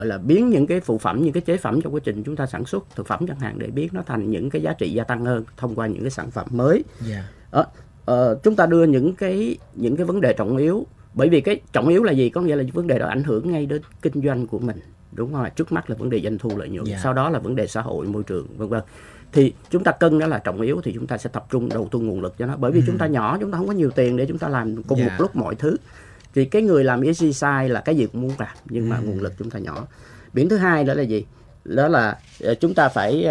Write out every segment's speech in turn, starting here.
gọi là biến những cái phụ phẩm, những cái chế phẩm trong quá trình chúng ta sản xuất thực phẩm chẳng hạn, để biến nó thành những cái giá trị gia tăng hơn thông qua những cái sản phẩm mới. Chúng ta đưa những cái vấn đề trọng yếu, bởi vì cái trọng yếu là gì? Có nghĩa là vấn đề đó ảnh hưởng ngay đến kinh doanh của mình, đúng không? Trước mắt là vấn đề doanh thu lợi nhuận, sau đó là vấn đề xã hội, môi trường, vân vân. Thì chúng ta cân đó là trọng yếu thì chúng ta sẽ tập trung đầu tư nguồn lực cho nó, bởi vì chúng ta nhỏ, chúng ta không có nhiều tiền để chúng ta làm cùng một lúc mọi thứ. Thì cái người làm ESG sai là cái gì cũng muốn làm, nhưng mà nguồn lực chúng ta nhỏ. Điểm thứ hai đó là gì? Đó là chúng ta phải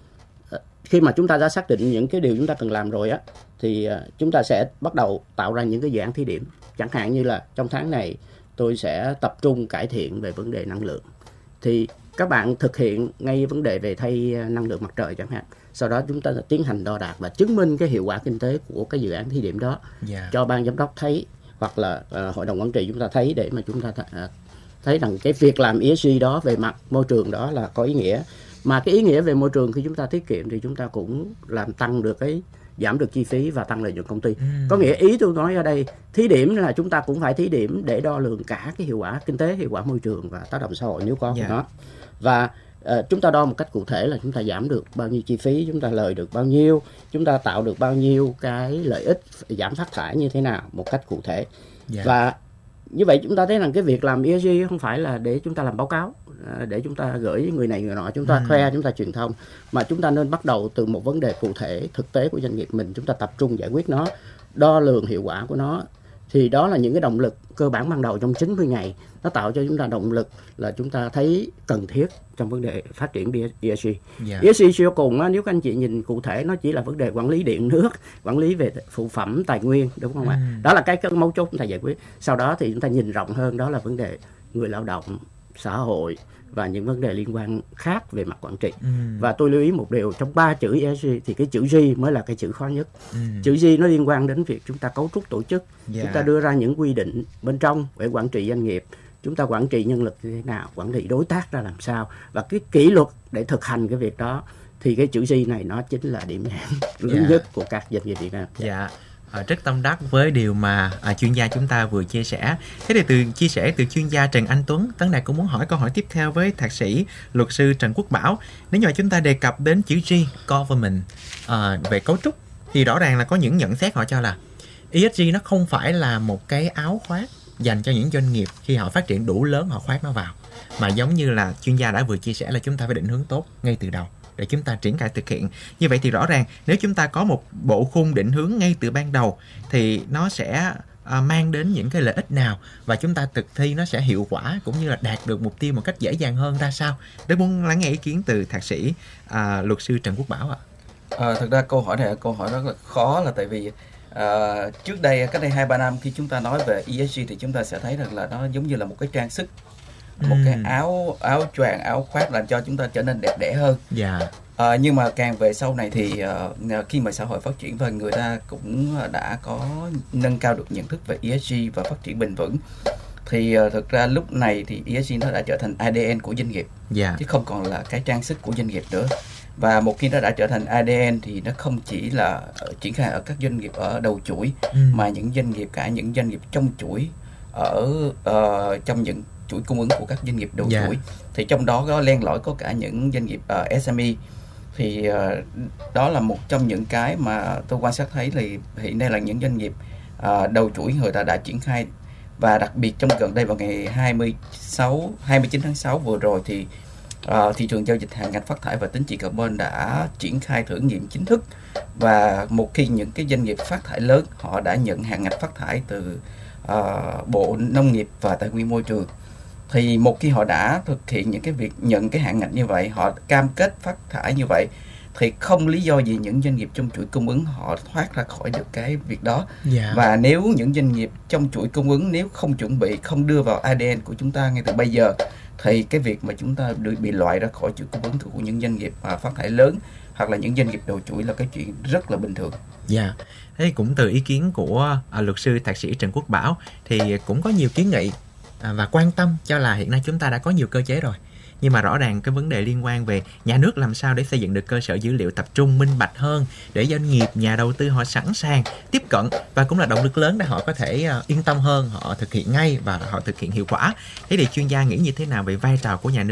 khi mà chúng ta đã xác định những cái điều chúng ta cần làm rồi á, thì chúng ta sẽ bắt đầu tạo ra những cái dự án thí điểm. Chẳng hạn như là trong tháng này tôi sẽ tập trung cải thiện về vấn đề năng lượng, thì các bạn thực hiện ngay vấn đề về thay năng lượng mặt trời chẳng hạn. Sau đó chúng ta tiến hành đo đạc và chứng minh cái hiệu quả kinh tế của cái dự án thí điểm đó cho ban giám đốc thấy, hoặc là hội đồng quản trị chúng ta thấy, để mà chúng ta thấy rằng cái việc làm ESG đó về mặt môi trường đó là có ý nghĩa. Mà cái ý nghĩa về môi trường khi chúng ta tiết kiệm thì chúng ta cũng làm tăng được giảm được chi phí và tăng lợi nhuận công ty. Có nghĩa ý tôi nói ở đây, thí điểm là chúng ta cũng phải thí điểm để đo lường cả cái hiệu quả kinh tế, hiệu quả môi trường và tác động xã hội nếu có của nó. Và chúng ta đo một cách cụ thể là chúng ta giảm được bao nhiêu chi phí, chúng ta lời được bao nhiêu, chúng ta tạo được bao nhiêu cái lợi ích, giảm phát thải như thế nào một cách cụ thể. Và như vậy chúng ta thấy rằng cái việc làm ESG không phải là để chúng ta làm báo cáo, để chúng ta gửi người này người nọ, chúng ta khoe, chúng ta truyền thông, mà chúng ta nên bắt đầu từ một vấn đề cụ thể thực tế của doanh nghiệp mình, chúng ta tập trung giải quyết nó, đo lường hiệu quả của nó. Thì đó là những cái động lực cơ bản ban đầu trong 90 ngày, nó tạo cho chúng ta động lực là chúng ta thấy cần thiết trong vấn đề phát triển ESG. ESG cho cùng, nếu các anh chị nhìn cụ thể, nó chỉ là vấn đề quản lý điện nước, quản lý về phụ phẩm tài nguyên, đúng không ạ? Đó là cái mấu chốt chúng ta giải quyết. Sau đó thì chúng ta nhìn rộng hơn, đó là vấn đề người lao động, xã hội và những vấn đề liên quan khác về mặt quản trị. Và tôi lưu ý một điều, trong 3 chữ ESG thì cái chữ G mới là cái chữ khó nhất. Chữ G nó liên quan đến việc chúng ta cấu trúc tổ chức, chúng ta đưa ra những quy định bên trong để quản trị doanh nghiệp, chúng ta quản trị nhân lực như thế nào, quản trị đối tác ra làm sao, và cái kỷ luật để thực hành cái việc đó. Thì cái chữ G này nó chính là điểm hẹn lớn nhất của các doanh nghiệp Việt Nam. Rất tâm đắc với điều mà chuyên gia chúng ta vừa chia sẻ. Thế thì từ chia sẻ từ chuyên gia Trần Anh Tuấn, Tấn Đạt cũng muốn hỏi câu hỏi tiếp theo với thạc sĩ luật sư Trần Quốc Bảo. Nếu như chúng ta đề cập đến chữ G, government, về cấu trúc, thì rõ ràng là có những nhận xét họ cho là ESG nó không phải là một cái áo khoác dành cho những doanh nghiệp khi họ phát triển đủ lớn họ khoác nó vào, mà giống như là chuyên gia đã vừa chia sẻ là chúng ta phải định hướng tốt ngay từ đầu để chúng ta triển khai thực hiện. Như vậy thì rõ ràng nếu chúng ta có một bộ khung định hướng ngay từ ban đầu thì nó sẽ mang đến những cái lợi ích nào, và chúng ta thực thi nó sẽ hiệu quả cũng như là đạt được mục tiêu một cách dễ dàng hơn ra sao? Tôi muốn lắng nghe ý kiến từ thạc sĩ luật sư Trần Quốc Bảo ạ. Thực ra câu hỏi này là câu hỏi rất là khó, là tại vì trước đây, cách đây 2-3 năm khi chúng ta nói về ESG thì chúng ta sẽ thấy rằng là nó giống như là một cái trang sức, một cái áo choàng, áo khoác làm cho chúng ta trở nên đẹp đẽ hơn. Nhưng mà càng về sau này thì khi mà xã hội phát triển và người ta cũng đã có nâng cao được nhận thức về ESG và phát triển bền vững, thì thực ra lúc này thì ESG nó đã trở thành ADN của doanh nghiệp, chứ không còn là cái trang sức của doanh nghiệp nữa. Và một khi nó đã trở thành ADN thì nó không chỉ là triển khai ở các doanh nghiệp ở đầu chuỗi, mà những doanh nghiệp, cả những doanh nghiệp trong chuỗi, trong những chuỗi cung ứng của các doanh nghiệp đầu chuỗi, thì trong đó có len lỏi có cả những doanh nghiệp SME. Thì đó là một trong những cái mà tôi quan sát thấy là hiện nay là những doanh nghiệp đầu chuỗi người ta đã triển khai. Và đặc biệt trong gần đây vào ngày 29 tháng 6 vừa rồi thì thị trường giao dịch hạn ngạch phát thải và tín chỉ carbon đã triển khai thử nghiệm chính thức. Và một khi những cái doanh nghiệp phát thải lớn họ đã nhận hạn ngạch phát thải từ Bộ Nông nghiệp và Tài nguyên Môi trường, thì một khi họ đã thực hiện những cái việc nhận cái hạn ngạch như vậy, họ cam kết phát thải như vậy, thì không lý do gì những doanh nghiệp trong chuỗi cung ứng họ thoát ra khỏi được cái việc đó. Và nếu những doanh nghiệp trong chuỗi cung ứng nếu không chuẩn bị, không đưa vào ADN của chúng ta ngay từ bây giờ, thì cái việc mà chúng ta bị loại ra khỏi chuỗi cung ứng của những doanh nghiệp phát thải lớn hoặc là những doanh nghiệp đầu chuỗi là cái chuyện rất là bình thường. Thế cũng từ ý kiến của luật sư thạc sĩ Trần Quốc Bảo thì cũng có nhiều kiến nghị và quan tâm cho là hiện nay chúng ta đã có nhiều cơ chế rồi, nhưng mà rõ ràng cái vấn đề liên quan về nhà nước làm sao để xây dựng được cơ sở dữ liệu tập trung minh bạch hơn để doanh nghiệp, nhà đầu tư họ sẵn sàng tiếp cận, và cũng là động lực lớn để họ có thể yên tâm hơn, họ thực hiện ngay và họ thực hiện hiệu quả. Thế thì chuyên gia nghĩ như thế nào về vai trò của nhà nước